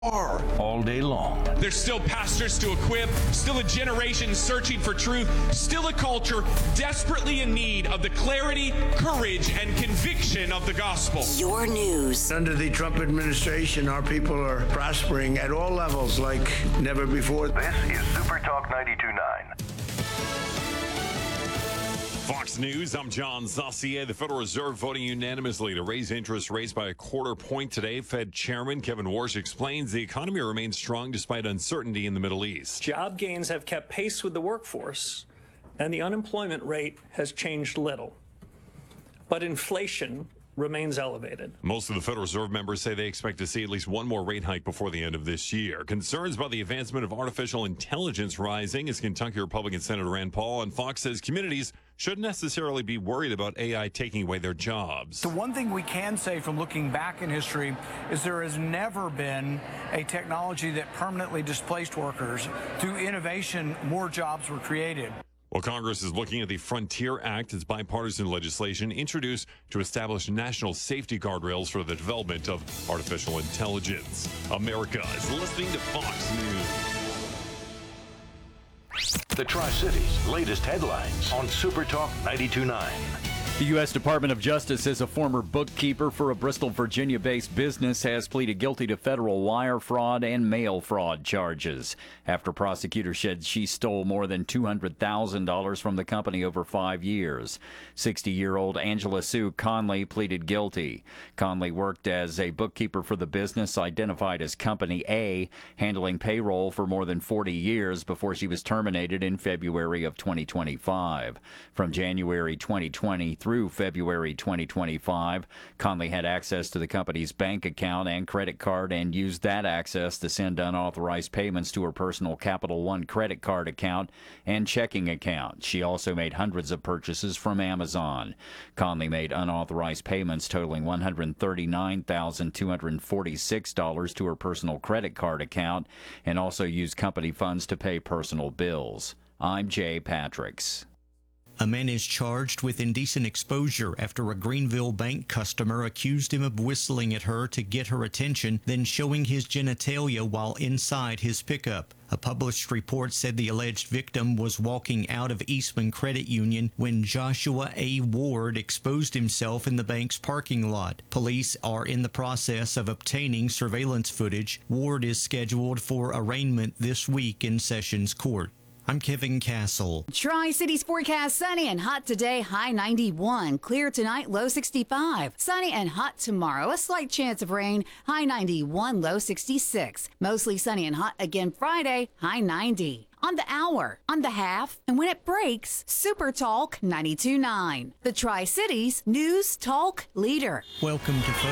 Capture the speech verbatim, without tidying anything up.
all day long. There's still pastors to equip, still a generation searching for truth, still a culture desperately in need of the clarity, courage, and conviction of the gospel. Your news. Under the Trump administration, our people are prospering at all levels like never before. This is Super Talk ninety-two point nine. Fox News, I'm John Saucier. The Federal Reserve voting unanimously to raise interest rates by a quarter point today. Fed Chairman Kevin Warsh explains the economy remains strong despite uncertainty in the Middle East. Job gains have kept pace with the workforce, and the unemployment rate has changed little. But inflation remains elevated. Most of the Federal Reserve members say they expect to see at least one more rate hike before the end of this year. Concerns about the advancement of artificial intelligence rising as Kentucky Republican Senator Rand Paul and Fox says communities shouldn't necessarily be worried about A I taking away their jobs. The one thing we can say from looking back in history is there has never been a technology that permanently displaced workers. Through innovation, more jobs were created. Well, Congress is looking at the Frontier Act. It's bipartisan legislation introduced to establish national safety guardrails for the development of artificial intelligence. America is listening to Fox News. The Tri-Cities latest headlines on Super Talk ninety-two point nine. The U S Department of Justice says a former bookkeeper for a Bristol, Virginia-based business has pleaded guilty to federal wire fraud and mail fraud charges after prosecutors said she stole more than two hundred thousand dollars from the company over five years. sixty-year-old Angela Sue Conley pleaded guilty. Conley worked as a bookkeeper for the business identified as Company A, handling payroll for more than forty years before she was terminated in February of twenty twenty-five. From January twenty twenty through Through February twenty twenty-five, Conley had access to the company's bank account and credit card and used that access to send unauthorized payments to her personal Capital One credit card account and checking account. She also made hundreds of purchases from Amazon. Conley made unauthorized payments totaling one hundred thirty-nine thousand two hundred forty-six dollars to her personal credit card account and also used company funds to pay personal bills. I'm Jay Patricks. A man is charged with indecent exposure after a Greenville bank customer accused him of whistling at her to get her attention, then showing his genitalia while inside his pickup. A published report said the alleged victim was walking out of Eastman Credit Union when Joshua A. Ward exposed himself in the bank's parking lot. Police are in the process of obtaining surveillance footage. Ward is scheduled for arraignment this week in Sessions Court. I'm Kevin Castle. Tri-Cities forecast sunny and hot today, high ninety-one. Clear tonight, low sixty-five. Sunny and hot tomorrow, a slight chance of rain, high ninety-one, low sixty-six. Mostly sunny and hot again Friday, high ninety. On the hour, on the half, and when it breaks, Super Talk ninety-two point nine. The Tri-Cities News Talk Leader. Welcome to